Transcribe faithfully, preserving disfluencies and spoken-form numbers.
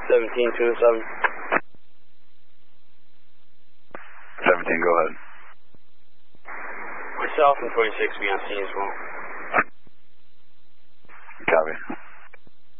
seventeen two seven. seventeen, go ahead. Myself and twenty-six be on scene as well. Copy.